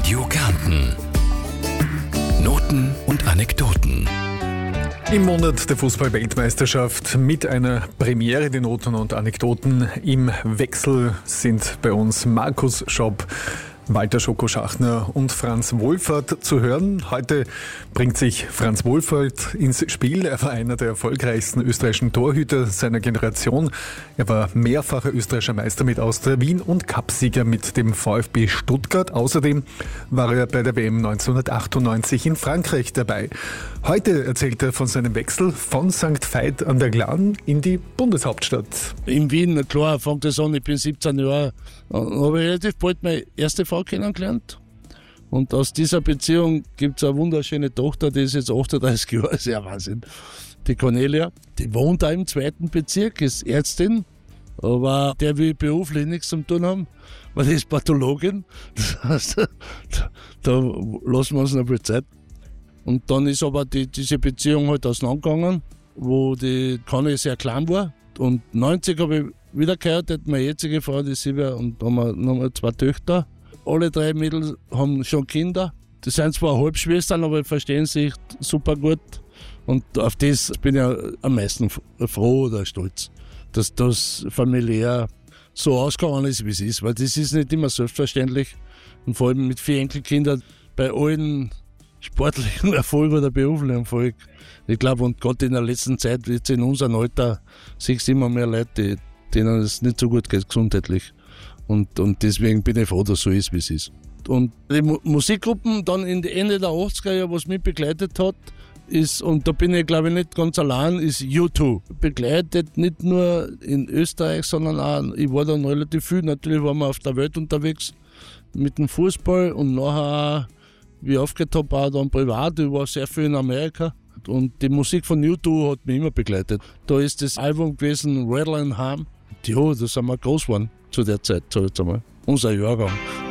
Radio Kärnten. Noten und Anekdoten. Im Monat der Fußball-Weltmeisterschaft mit einer Premiere. Die Noten und Anekdoten im Wechsel sind bei uns Markus Schopp, Walter Schoko Schachner und Franz Wohlfahrt zu hören. Heute bringt sich Franz Wohlfahrt ins Spiel. Er war einer der erfolgreichsten österreichischen Torhüter seiner Generation. Er war mehrfacher österreichischer Meister mit Austria Wien und Cupsieger mit dem VfB Stuttgart. Außerdem war er bei der WM 1998 in Frankreich dabei. Heute erzählt er von seinem Wechsel von St. Veit an der Glan in die Bundeshauptstadt. In Wien, klar, fängt das an, ich bin 17 Jahre, habe ich relativ bald meine erste Frau kennengelernt. Und aus dieser Beziehung gibt es eine wunderschöne Tochter, die ist jetzt 38 Jahre, sehr Wahnsinn. Die Cornelia, die wohnt da im 2. Bezirk, ist Ärztin, aber der will beruflich nichts zu tun haben, weil die ist Pathologin. Das heißt, da lassen wir uns noch viel Zeit. Und dann ist aber diese Beziehung halt auseinandergegangen, wo die Conny sehr klein war. Und 90 habe ich wieder geheiratet, meine jetzige Frau, die Silvia, und haben wir nochmal 2 Töchter. Alle 3 Mädels haben schon Kinder. Das sind zwar Halbschwestern, aber verstehen sich super gut. Und auf das bin ich am meisten froh oder stolz, dass das familiär so ausgegangen ist, wie es ist. Weil das ist nicht immer selbstverständlich. Und vor allem mit 4 Enkelkindern bei allen sportlichen Erfolg oder beruflichen Erfolg. Ich glaube, und gerade in der letzten Zeit, jetzt in unserem Alter, siehst du immer mehr Leute, denen es nicht so gut geht, gesundheitlich. Und deswegen bin ich froh, dass es so ist, wie es ist. Und die Musikgruppen dann in die Ende der 80er Jahre, was mich begleitet hat, ist, und da bin ich glaube ich nicht ganz allein, ist U2. Begleitet nicht nur in Österreich, sondern auch, ich war dann relativ viel, natürlich waren wir auf der Welt unterwegs mit dem Fußball und nachher auch, wie ich aufgehört habe, auch dann privat, ich war sehr viel in Amerika. Und die Musik von U2 hat mich immer begleitet. Da ist das Album gewesen, Rattle and Hum. Ja, da sind wir groß geworden zu der Zeit, sag ich jetzt einmal. Unser Jahrgang.